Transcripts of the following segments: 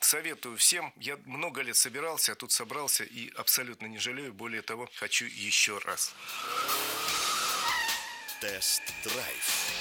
Советую всем. Я много лет собирался, а тут собрался и абсолютно не жалею. Более того, хочу еще раз. Тест-драйв.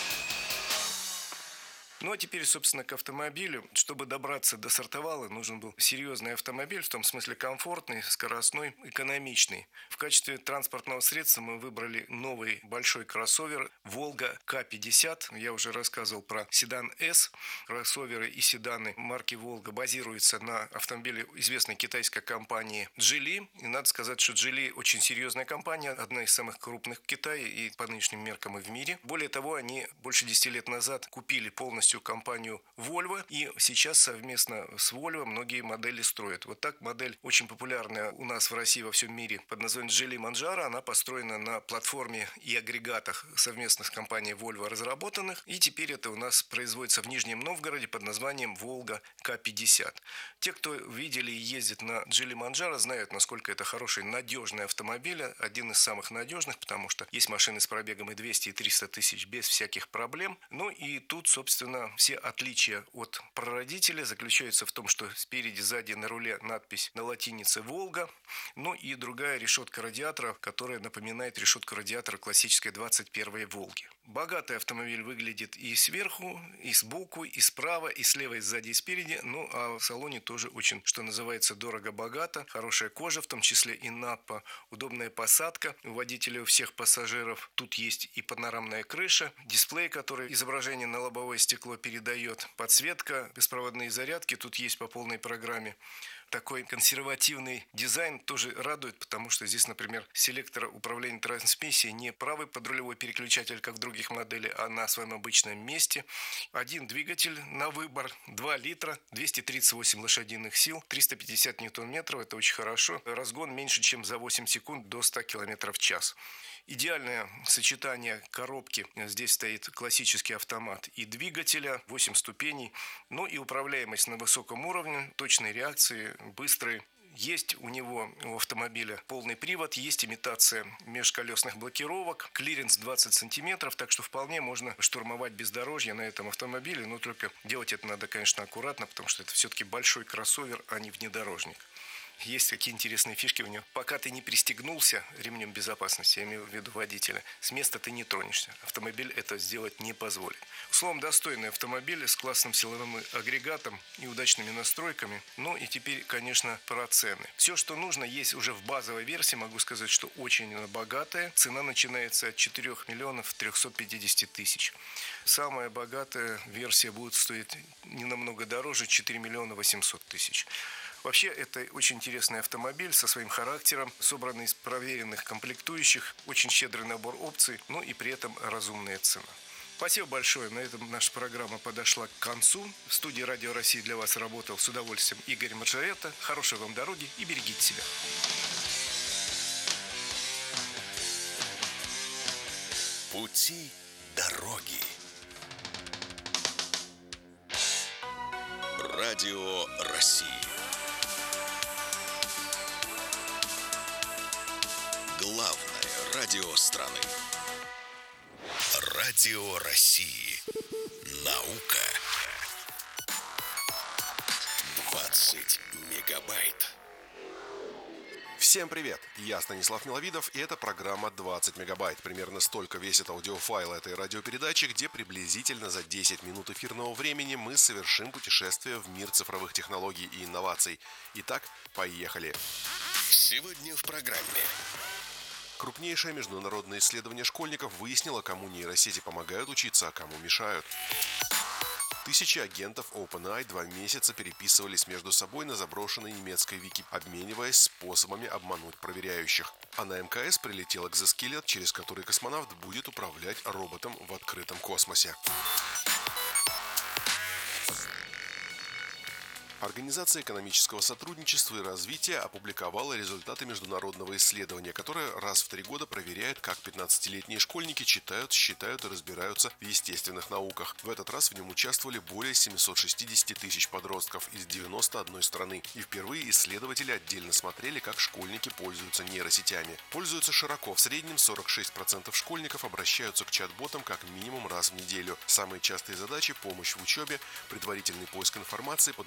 Ну а теперь, собственно, к автомобилю. Чтобы добраться до Сартовала, нужен был серьезный автомобиль, в том смысле комфортный, скоростной, экономичный. В качестве транспортного средства мы выбрали новый большой кроссовер «Волга К-50». Я уже рассказывал про седан «С». Кроссоверы и седаны марки «Волга» базируются на автомобиле известной китайской компании «Geely». И надо сказать, что «Geely» очень серьезная компания, одна из самых крупных в Китае и по нынешним меркам и в мире. Более того, они больше 10 лет назад купили полностью компанию Volvo, и сейчас совместно с Volvo многие модели строят. Вот так модель очень популярная у нас в России, во всем мире, под названием Geely Manjaro. Она построена на платформе и агрегатах совместно с компанией Volvo разработанных, и теперь это у нас производится в Нижнем Новгороде под названием Volga К-50. Те, кто видели и ездит на Geely Manjaro, знают, насколько это хороший, надежный автомобиль, один из самых надежных, потому что есть машины с пробегом и 200, и 300 тысяч без всяких проблем. Ну и тут, собственно, все отличия от прародителя заключаются в том, что спереди, сзади на руле надпись на латинице «Волга», ну и другая решетка радиатора, которая напоминает решетку радиатора классической 21-й «Волги». Богатый автомобиль выглядит и сверху, и сбоку, и справа, и слева, и сзади, и спереди. Ну а в салоне тоже очень, что называется, дорого-богато. Хорошая кожа, в том числе и напа, удобная посадка у водителя, у всех пассажиров. Тут есть и панорамная крыша, дисплей, который изображение на лобовое стекло передает, подсветка, беспроводные зарядки тут есть по полной программе. Такой консервативный дизайн тоже радует, потому что здесь, например, селектор управления трансмиссией не правый подрулевой переключатель, как в других моделях, а на своем обычном месте. Один двигатель на выбор, 2 литра, 238 лошадиных сил, 350 ньютон-метров, это очень хорошо. Разгон меньше, чем за 8 секунд до 100 км в час. Идеальное сочетание коробки. Здесь стоит классический автомат и двигателя, 8 ступеней, ну и управляемость на высоком уровне, точные реакции, быстрые. Есть у него, у автомобиля, полный привод, есть имитация межколесных блокировок, клиренс 20 сантиметров, так что вполне можно штурмовать бездорожье на этом автомобиле, но только делать это надо, конечно, аккуратно, потому что это все-таки большой кроссовер, а не внедорожник. Есть какие интересные фишки у него. Пока ты не пристегнулся ремнем безопасности, я имею в виду водителя, с места ты не тронешься. Автомобиль это сделать не позволит. Словом, достойный автомобиль с классным силовым агрегатом и удачными настройками. Ну и теперь, конечно, про цены. Все, что нужно, есть уже в базовой версии. Могу сказать, что очень богатая. Цена начинается от 4 миллионов 350 тысяч. Самая богатая версия будет стоить не намного дороже, 4 миллиона 800 тысяч. Вообще, это очень интересный автомобиль со своим характером, собранный из проверенных комплектующих, очень щедрый набор опций, ну и при этом разумная цена. Спасибо большое. На этом наша программа подошла к концу. В студии Радио России для вас работал с удовольствием Игорь Маржарета. Хорошей вам дороги и берегите себя. Пути дороги. Радио России. Главное радио страны. Радио России. Наука. 20 мегабайт. Всем привет! Я Станислав Миловидов, и это программа «20 мегабайт». Примерно столько весит аудиофайл этой радиопередачи, где приблизительно за 10 минут эфирного времени мы совершим путешествие в мир цифровых технологий и инноваций. Итак, поехали! Сегодня в программе. Крупнейшее международное исследование школьников выяснило, кому нейросети помогают учиться, а кому мешают. Тысячи агентов OpenAI 2 месяца переписывались между собой на заброшенной немецкой вики, обмениваясь способами обмануть проверяющих. А на МКС прилетел экзоскелет, через который космонавт будет управлять роботом в открытом космосе. Организация экономического сотрудничества и развития опубликовала результаты международного исследования, которое раз в 3 года проверяет, как 15-летние школьники читают, считают и разбираются в естественных науках. В этот раз в нем участвовали более 760 тысяч подростков из 91 страны. И впервые исследователи отдельно смотрели, как школьники пользуются нейросетями. Пользуются широко. В среднем 46% школьников обращаются к чат-ботам как минимум раз в неделю. Самые частые задачи – помощь в учебе, предварительный поиск информации, подготовка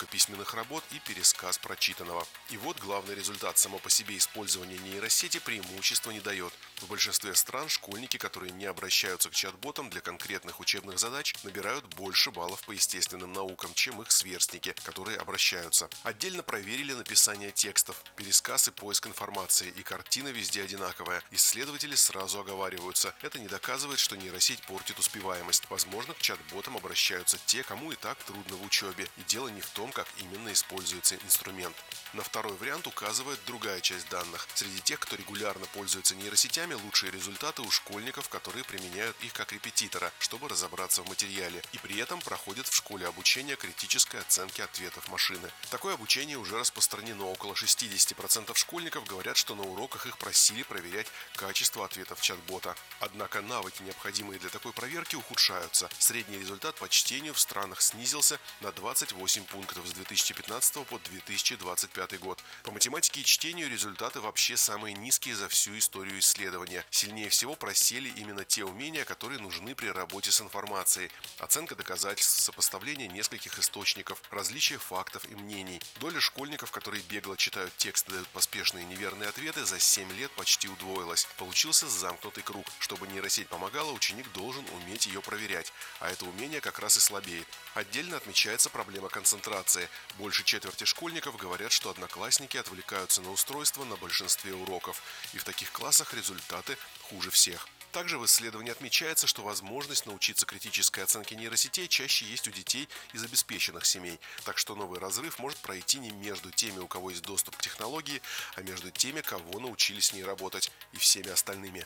письменных работ и пересказ прочитанного. И вот главный результат: само по себе использование нейросети преимущества не дает. В большинстве стран школьники, которые не обращаются к чат-ботам для конкретных учебных задач, набирают больше баллов по естественным наукам, чем их сверстники, которые обращаются. Отдельно проверили написание текстов, пересказ и поиск информации, и картина везде одинаковая. Исследователи сразу оговариваются: это не доказывает, что нейросеть портит успеваемость. Возможно, к чат-ботам обращаются те, кому и так трудно в учебе, и дело не в том, как именно используется инструмент. На второй вариант указывает другая часть данных. Среди тех, кто регулярно пользуется нейросетями, лучшие результаты у школьников, которые применяют их как репетитора, чтобы разобраться в материале, и при этом проходят в школе обучение критической оценки ответов машины. Такое обучение уже распространено. Около 60% школьников говорят, что на уроках их просили проверять качество ответов чат-бота. Однако навыки, необходимые для такой проверки, ухудшаются. Средний результат по чтению в странах снизился на 28 пунктов с 2015 по 2025 год. По математике и чтению результаты вообще самые низкие за всю историю исследования. Сильнее всего просели именно те умения, которые нужны при работе с информацией: оценка доказательств, сопоставление нескольких источников, различие фактов и мнений. Доля школьников, которые бегло читают текст и дают поспешные неверные ответы, за 7 лет почти удвоилась. Получился замкнутый круг. Чтобы нейросеть помогала, ученик должен уметь ее проверять, а это умение как раз и слабеет. Отдельно отмечается проблема концентрации. Больше четверти школьников говорят, что одноклассники отвлекаются на устройство на большинстве уроков, и в таких классах результаты хуже всех. Также в исследовании отмечается, что возможность научиться критической оценке нейросетей чаще есть у детей из обеспеченных семей, так что новый разрыв может пройти не между теми, у кого есть доступ к технологии, а между теми, кого научились с ней работать, и всеми остальными.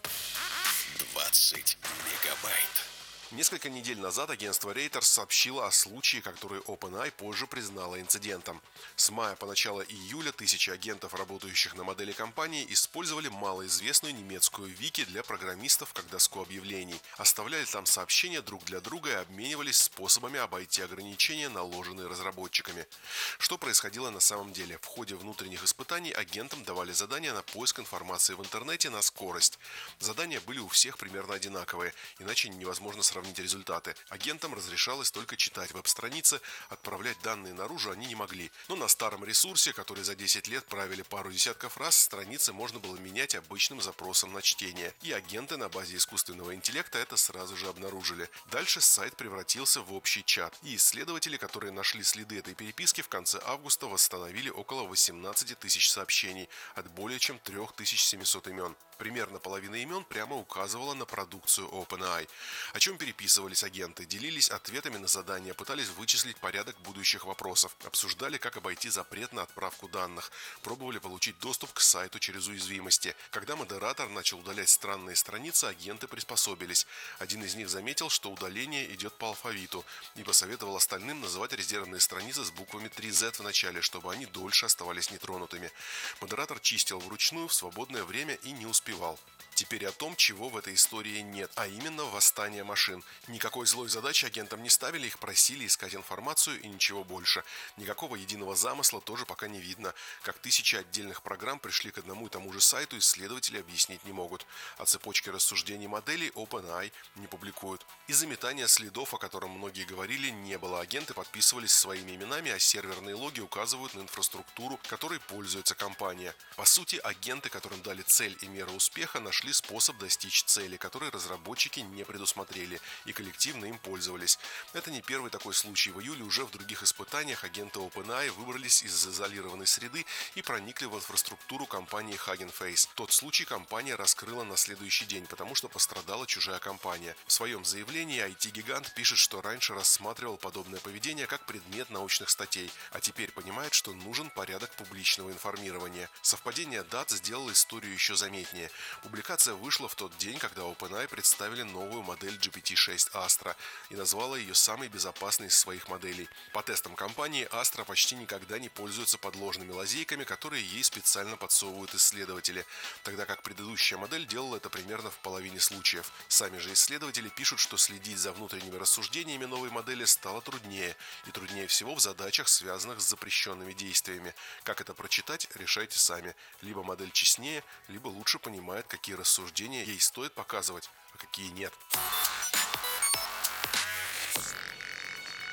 20 мегабайт. Несколько недель назад агентство Reuters сообщило о случае, который OpenAI позже признало инцидентом. С мая по начало июля тысячи агентов, работающих на модели компании, использовали малоизвестную немецкую вики для программистов как доску объявлений. Оставляли там сообщения друг для друга и обменивались способами обойти ограничения, наложенные разработчиками. Что происходило на самом деле? В ходе внутренних испытаний агентам давали задания на поиск информации в интернете на скорость. Задания были у всех примерно одинаковые, иначе невозможно сравнить результаты. Агентам разрешалось только читать веб-страницы, отправлять данные наружу они не могли. Но на старом ресурсе, который за 10 лет правили пару десятков раз, страницы можно было менять обычным запросом на чтение. И агенты на базе искусственного интеллекта это сразу же обнаружили. Дальше сайт превратился в общий чат. И исследователи, которые нашли следы этой переписки, в конце августа восстановили около 18 тысяч сообщений от более чем 3700 имен. Примерно половина имен прямо указывала на продукцию OpenAI. О чем переписывались агенты, делились ответами на задания, пытались вычислить порядок будущих вопросов, обсуждали, как обойти запрет на отправку данных, пробовали получить доступ к сайту через уязвимости. Когда модератор начал удалять странные страницы, агенты приспособились. Один из них заметил, что удаление идет по алфавиту, и посоветовал остальным называть резервные страницы с буквами 3Z в начале, чтобы они дольше оставались нетронутыми. Модератор чистил вручную в свободное время и не успевал. Теперь о том, чего в этой истории нет, а именно восстание машин. Никакой злой задачи агентам не ставили, их просили искать информацию и ничего больше. Никакого единого замысла тоже пока не видно. Как тысячи отдельных программ пришли к одному и тому же сайту, исследователи объяснить не могут. А цепочки рассуждений моделей OpenAI не публикуют. Из-за метания следов, о котором многие говорили, не было. Агенты подписывались своими именами, а серверные логи указывают на инфраструктуру, которой пользуется компания. По сути, агенты, которым дали цель и меру успеха, нашли способ достичь цели, который разработчики не предусмотрели и коллективно им пользовались. Это не первый такой случай. В июле уже в других испытаниях агенты OpenAI выбрались из изолированной среды и проникли в инфраструктуру компании Hugging Face. Тот случай компания раскрыла на следующий день, потому что пострадала чужая компания. В своем заявлении IT-гигант пишет, что раньше рассматривал подобное поведение как предмет научных статей, а теперь понимает, что нужен порядок публичного информирования. Совпадение дат сделало историю еще заметнее. Публикация вышла в тот день, когда OpenAI представили новую модель GPT-6 Astra и назвала ее самой безопасной из своих моделей. По тестам компании, Astra почти никогда не пользуется подложными лазейками, которые ей специально подсовывают исследователи, тогда как предыдущая модель делала это примерно в половине случаев. Сами же исследователи пишут, что следить за внутренними рассуждениями новой модели стало труднее, и труднее всего в задачах, связанных с запрещенными действиями. Как это прочитать, решайте сами. Либо модель честнее, либо лучше понимает, какие рассуждения ей стоит показывать, а какие нет.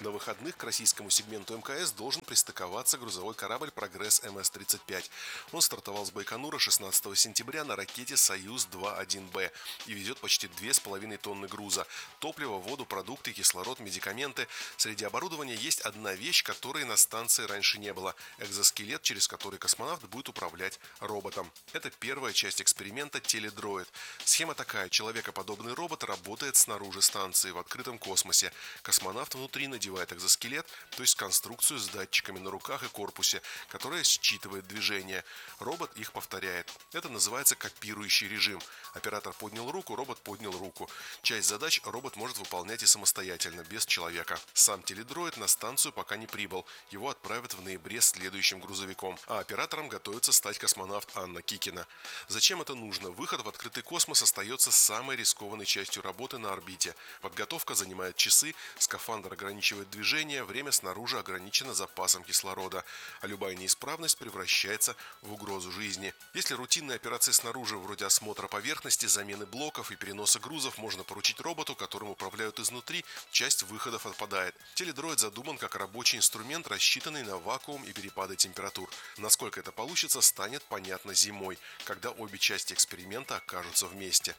На выходных к российскому сегменту МКС должен пристыковаться грузовой корабль «Прогресс МС-35». Он стартовал с Байконура 16 сентября на ракете «Союз-2-1Б» и везет почти 2,5 тонны груза – топливо, воду, продукты, кислород, медикаменты. Среди оборудования есть одна вещь, которой на станции раньше не было – экзоскелет, через который космонавт будет управлять роботом. Это первая часть эксперимента «Теледроид». Схема такая – человекоподобный робот работает снаружи станции в открытом космосе. Космонавт внутри надевает экзоскелет, то есть конструкцию с датчиками на руках и корпусе, которая считывает движения. Робот их повторяет. Это называется копирующий режим. Оператор поднял руку, робот поднял руку. Часть задач робот может выполнять и самостоятельно, без человека. Сам теледроид на станцию пока не прибыл. Его отправят в ноябре следующим грузовиком. А оператором готовится стать космонавт Анна Кикина. Зачем это нужно? Выход в открытый космос остается самой рискованной частью работы на орбите. Подготовка занимает часы, скафандр ограничивает движение, время снаружи ограничено запасом кислорода, а любая неисправность превращается в угрозу жизни. Если рутинные операции снаружи, вроде осмотра поверхности, замены блоков и переноса грузов, можно поручить роботу, которым управляют изнутри, часть выходов отпадает. Теледроид задуман как рабочий инструмент, рассчитанный на вакуум и перепады температур. Насколько это получится, станет понятно зимой, когда обе части эксперимента окажутся вместе.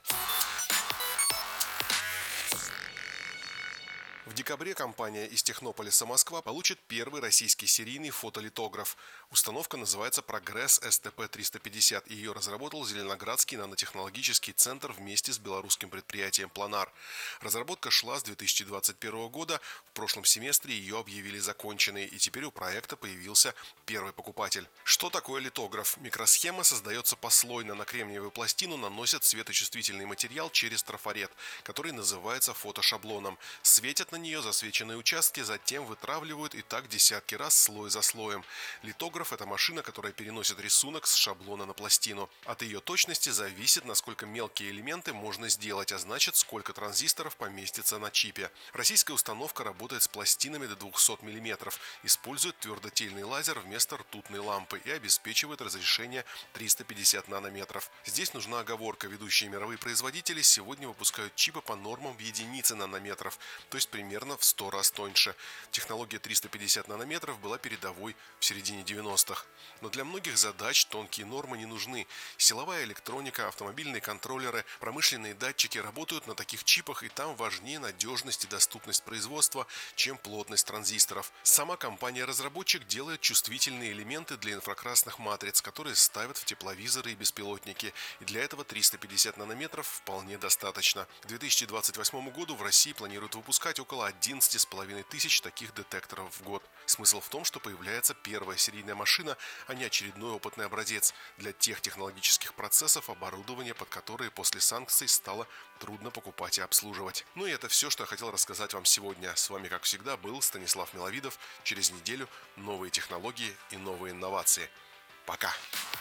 В декабре компания из Технополиса Москва получит первый российский серийный фотолитограф. Установка называется «Прогресс СТП-350», и ее разработал Зеленоградский нанотехнологический центр вместе с белорусским предприятием «Планар». Разработка шла с 2021 года, в прошлом семестре ее объявили законченной, и теперь у проекта появился первый покупатель. Что такое литограф? Микросхема создается послойно, на кремниевую пластину наносят светочувствительный материал через трафарет, который называется фотошаблоном. Светят на нее засвеченные участки, затем вытравливают и так десятки раз слой за слоем. Литограф – это машина, которая переносит рисунок с шаблона на пластину. От ее точности зависит, насколько мелкие элементы можно сделать, а значит, сколько транзисторов поместится на чипе. Российская установка работает с пластинами до 200 мм, использует твердотельный лазер вместо ртутной лампы и обеспечивает разрешение 350 нанометров. Здесь нужна оговорка: ведущие мировые производители сегодня выпускают чипы по нормам в единицы нанометров, то есть примерно в 100 раз тоньше. Технология 350 нанометров была передовой в середине 90-х. Но для многих задач тонкие нормы не нужны. Силовая электроника, автомобильные контроллеры, промышленные датчики работают на таких чипах, и там важнее надежность и доступность производства, чем плотность транзисторов. Сама компания-разработчик делает чувствительные элементы для инфракрасных матриц, которые ставят в тепловизоры и беспилотники. И для этого 350 нанометров вполне достаточно. К 2028 году в России планируют выпускать около 11,5 тысяч таких детекторов в год. Смысл в том, что появляется первая серийная машина, а не очередной опытный образец для тех технологических процессов, оборудования, под которые после санкций стало трудно покупать и обслуживать. Ну и это все, что я хотел рассказать вам сегодня. С вами, как всегда, был Станислав Миловидов. Через неделю новые технологии и новые инновации. Пока!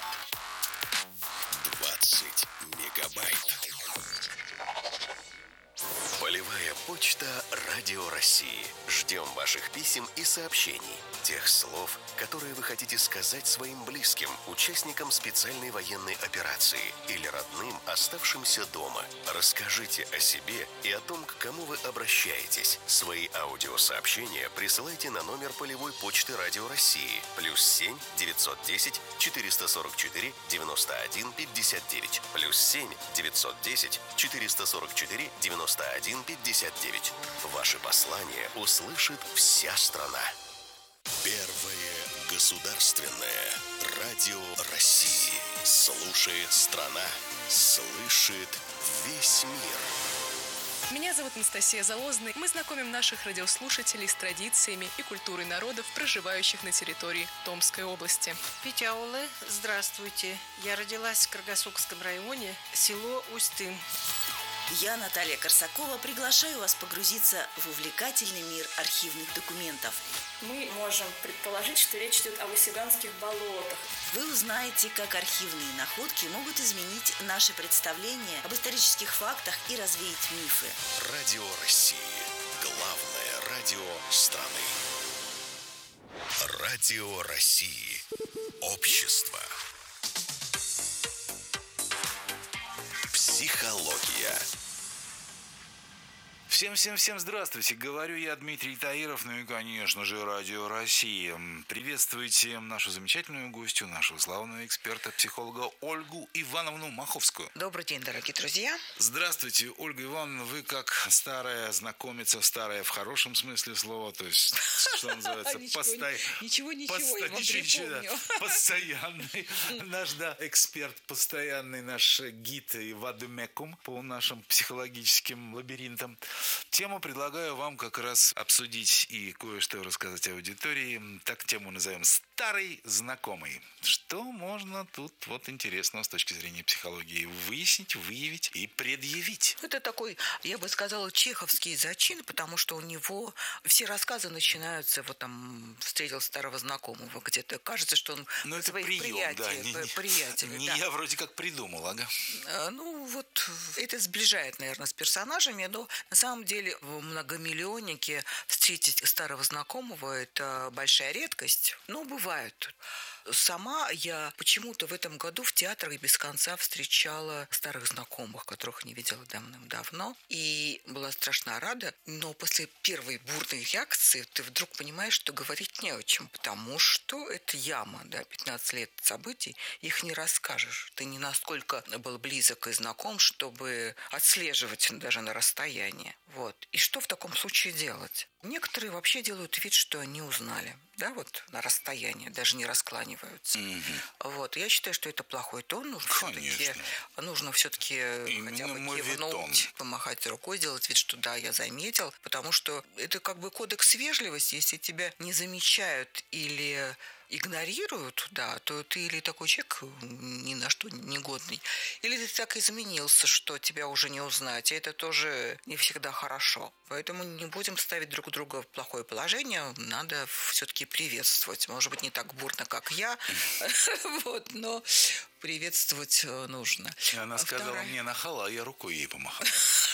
20 мегабайт. Полевая почта Радио России. Ждем ваших писем и сообщений. Тех слов, которые вы хотите сказать своим близким, участникам специальной военной операции или родным, оставшимся дома. Расскажите о себе и о том, к кому вы обращаетесь. Свои аудиосообщения присылайте на номер полевой почты Радио России +7 910 444 91 59 +7 910 444 91 59. Ваши послания услышит вся страна. Первое государственное радио России. Слушает страна, слышит весь мир. Меня зовут Анастасия Залозный. Мы знакомим наших радиослушателей с традициями и культурой народов, проживающих на территории Томской области. Питяуле, здравствуйте. Я родилась в Каргасокском районе, село Устын. Я, Наталья Корсакова, приглашаю вас погрузиться в увлекательный мир архивных документов. Мы можем предположить, что речь идет о Васюганских болотах. Вы узнаете, как архивные находки могут изменить наши представления об исторических фактах и развеять мифы. Радио России. Главное радио страны. Радио России. Общество. Психология. Всем здравствуйте. Говорю я, Дмитрий Таиров, ну и, конечно же, Радио России. Приветствуйте нашу замечательную гостью, нашего славного эксперта, психолога Ольгу Ивановну Маховскую. Добрый день, дорогие друзья. Здравствуйте, Ольга Ивановна. Вы как старая знакомица, старая в хорошем смысле слова, то есть, что называется, Ничего, я вам припомню. Постоянный наш, эксперт, постоянный наш гид и вадмекум по нашим психологическим лабиринтам. Тему предлагаю вам как раз обсудить и кое-что рассказать аудитории. Так тему назовем «Старый знакомый». Что можно тут интересного с точки зрения психологии выяснить, выявить и предъявить? Это такой, я бы сказала, чеховский зачин, потому что у него все рассказы начинаются, встретил старого знакомого, где-то кажется, что он своих приятелей. Не я вроде как придумал, ага. Это сближает, наверное, с персонажами, но на самом деле в многомиллионнике встретить старого знакомого – это большая редкость, но бывает. Сама я почему-то в этом году в театрах без конца встречала старых знакомых, которых не видела давным-давно, и была страшно рада, но после первой бурной реакции ты вдруг понимаешь, что говорить не о чем, потому что это яма, 15 лет событий, их не расскажешь. Ты не насколько был близок и знаком, чтобы отслеживать даже на расстоянии. И что в таком случае делать? Некоторые вообще делают вид, что они узнали, на расстоянии, даже не раскланиваются. Я считаю, что это плохой тон. Нужно все-таки хотя бы кивнуть, помахать рукой, сделать вид, что да, я заметил, потому что это как бы кодекс вежливости. Если тебя не замечают или игнорируют, то ты или такой человек ни на что негодный, или ты так изменился, что тебя уже не узнать, и это тоже не всегда хорошо. Поэтому не будем ставить друг друга в плохое положение, надо все-таки приветствовать. Может быть, не так бурно, как я, но приветствовать нужно. Она сказала мне нахала, а я рукой ей помахал.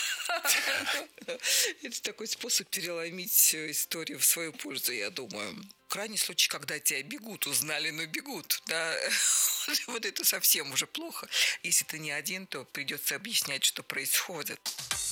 Это такой способ переломить историю в свою пользу, я думаю. Крайний случай, когда тебя бегут, узнали, но бегут. Это совсем уже плохо. Если ты не один, то придется объяснять, что происходит.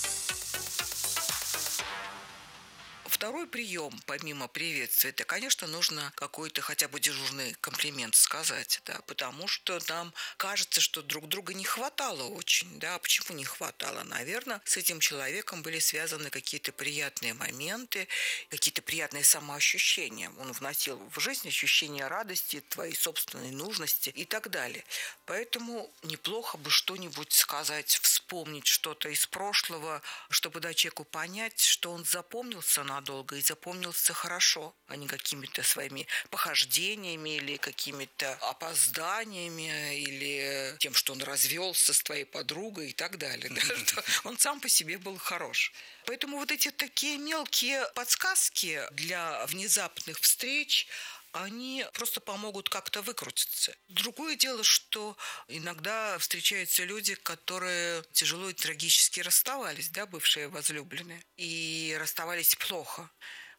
Второй прием, помимо приветствия, это, конечно, нужно какой-то хотя бы дежурный комплимент сказать, потому что нам кажется, что друг друга не хватало очень, Почему не хватало? Наверное, с этим человеком были связаны какие-то приятные моменты, какие-то приятные самоощущения. Он вносил в жизнь ощущение радости, твоей собственной нужности и так далее. Поэтому неплохо бы что-нибудь сказать, вспомнить что-то из прошлого, чтобы дать человеку понять, что он запомнился надолго и запомнился хорошо, а не какими-то своими похождениями или какими-то опозданиями или тем, что он развелся с твоей подругой и так далее. Что он сам по себе был хорош. Поэтому эти такие мелкие подсказки для внезапных встреч, они просто помогут как-то выкрутиться. Другое дело, что иногда встречаются люди, которые тяжело и трагически расставались, бывшие возлюбленные, и расставались плохо.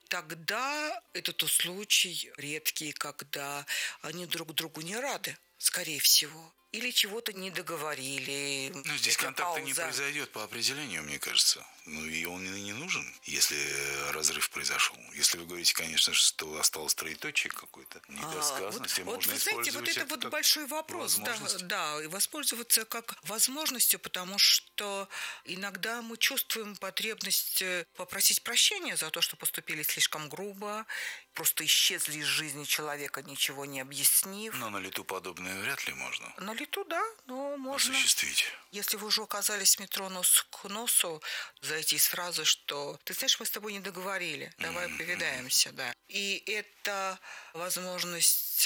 Тогда это тот случай редкий, когда они друг другу не рады, скорее всего. Или чего-то не договорили. Здесь контакта не произойдет по определению, мне кажется. И он и не нужен, если разрыв произошел. Если вы говорите, конечно, что осталось троеточие какой-то, недосказанности, можно использовать это большой вопрос. И воспользоваться как возможностью, потому что иногда мы чувствуем потребность попросить прощения за то, что поступили слишком грубо, просто исчезли из жизни человека, ничего не объяснив. Но на лету подобное вряд ли можно. На лету, но можно. Осуществить. Если вы уже оказались в метро нос к носу, зайти с фразы, что «ты знаешь, мы с тобой не договорили, давай повидаемся», И это возможность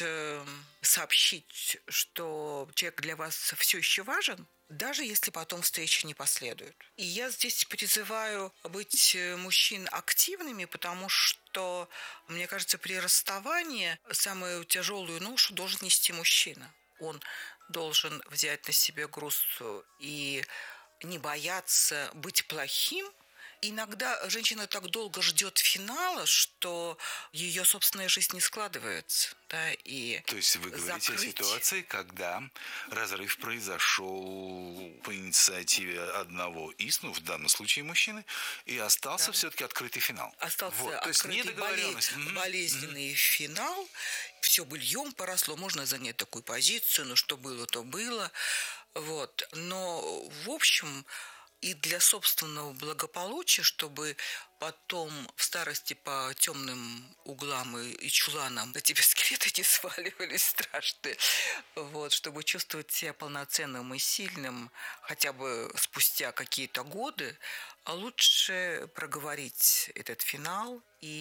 сообщить, что человек для вас все еще важен, даже если потом встречи не последует. И я здесь призываю быть мужчин активными, потому что, мне кажется, при расставании самую тяжелую ношу должен нести мужчина. Он должен взять на себя груз и не бояться быть плохим иногда женщина так долго ждет финала, что ее собственная жизнь не складывается. Да, и то есть вы говорите о ситуации, когда разрыв произошел по инициативе одного из, в данном случае мужчины, и остался все-таки открытый финал. Остался открытый болезненный финал. Все быльем поросло. Можно занять такую позицию, но что было, то было. Вот. Но, в общем, и для собственного благополучия, чтобы потом в старости по темным углам и чуланам на тебя скелеты не сваливались страшные, вот, чтобы чувствовать себя полноценным и сильным хотя бы спустя какие-то годы, а лучше проговорить этот финал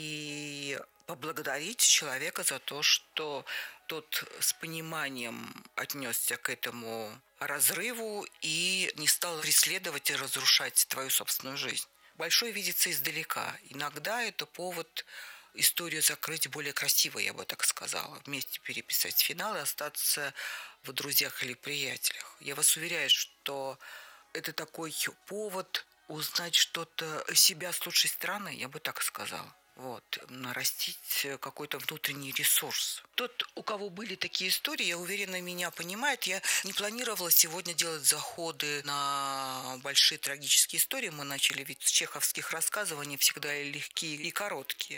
и поблагодарить человека за то, что тот с пониманием отнесся к этому разрыву и не стал преследовать и разрушать твою собственную жизнь. Большое видится издалека. Иногда это повод историю закрыть более красиво, я бы так сказала. Вместе переписать финал и остаться в друзьях или приятелях. Я вас уверяю, что это такой повод узнать что-то о себя с лучшей стороны, я бы так сказала. Вот, нарастить какой-то внутренний ресурс. Тот, у кого были такие истории, я уверена, меня понимает. Я не планировала сегодня делать заходы на большие трагические истории. Мы начали ведь с чеховских рассказов, они всегда и легкие, и короткие.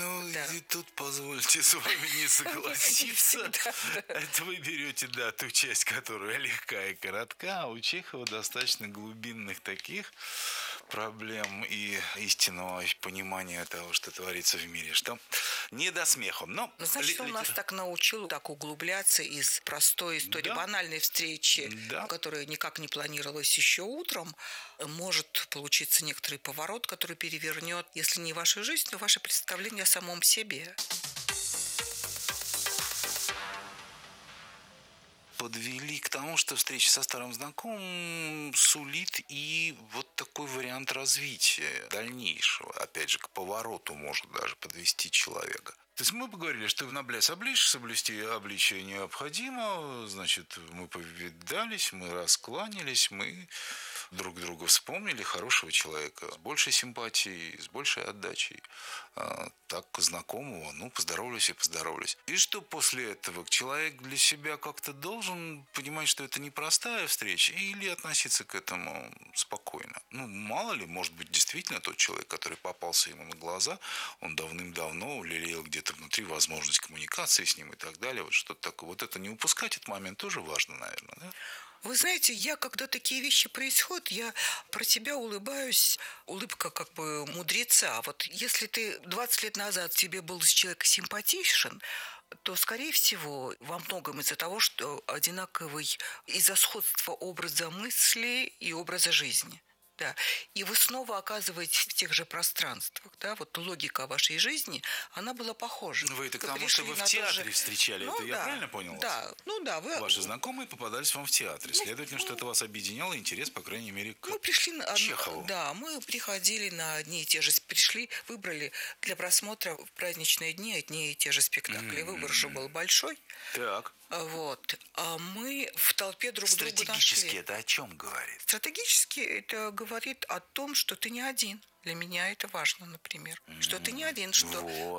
И тут позвольте с вами не согласиться. Это вы берете, ту часть, которая легкая и коротка, а у Чехова достаточно глубинных таких проблем и истинного понимания того, что творится в мире, что не до смеху. Но значит, он нас так научил так углубляться из простой истории, банальной встречи, которая никак не планировалась еще утром, может получиться некоторый поворот, который перевернет, если не вашу жизнь, то ваше представление о самом себе. Подвели к тому, что встреча со старым знакомым сулит и вот такой вариант развития дальнейшего. Опять же, к повороту может даже подвести человека. То есть мы поговорили, что в наблес обличь, соблюсти обличие необходимо. Значит, мы повидались, мы раскланялись, мы друг друга вспомнили, хорошего человека, с большей симпатией, с большей отдачей. Так, знакомого, поздоровались и поздоровались. И что после этого? Человек для себя как-то должен понимать, что это непростая встреча, или относиться к этому спокойно? Мало ли, может быть, действительно тот человек, который попался ему на глаза, он давным-давно лелеял где-то внутри возможность коммуникации с ним и так далее. Вот что-то такое. Вот это не упускать этот момент тоже важно, наверное, да? Вы знаете, когда такие вещи происходят, я про тебя улыбаюсь, улыбка как бы мудреца. Вот если ты 20 лет назад тебе был человек симпатичен, то, скорее всего, во многом из-за того, что одинаковый из-за сходства образа мысли и образа жизни. Да. И вы снова оказываетесь в тех же пространствах. Да? Вот логика вашей жизни, она была похожа. Вы это к тому, что вы в театре встречали, это я правильно понял вас? Да. Ваши знакомые попадались вам в театре. Следовательно, что-то вас объединяло, интерес, по крайней мере, к Чехову. Да, мы приходили на одни и те же, выбрали для просмотра в праздничные дни одни и те же спектакли. Выбор же был большой. Так. Вот. А мы в толпе друг друга нашли. Стратегически это о чем говорит? Стратегически это говорит о том, что ты не один. Для меня это важно, например. Что ты не один, что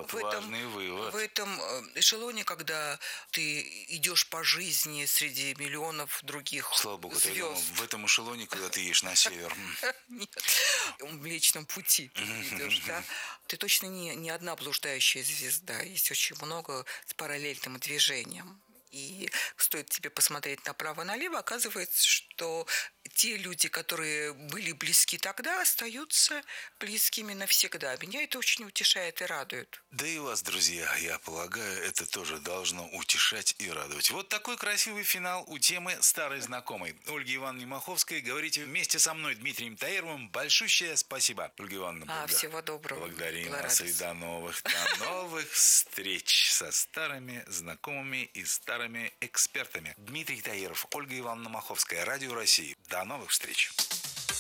в этом эшелоне, когда ты идешь по жизни среди миллионов других Слава Богу, звезд. В этом эшелоне, когда ты едешь на север. Нет, в Млечном пути ты идешь, да. Ты точно не одна блуждающая звезда. Есть очень много с параллельным движением. И стоит тебе посмотреть направо-налево, оказывается, что те люди, которые были близки тогда, остаются близкими навсегда. Меня это очень утешает и радует. Да и вас, друзья, я полагаю, это тоже должно утешать и радовать. Вот такой красивый финал у темы «Старой знакомой». Ольга Ивановна Маховская, говорите вместе со мной, Дмитрием Таировым. Большущее спасибо, Ольга Ивановна. Всего доброго. Благодарим вас и до новых встреч со старыми знакомыми и старыми экспертами. Дмитрий Таиров, Ольга Ивановна Маховская, Радио России. До новых встреч.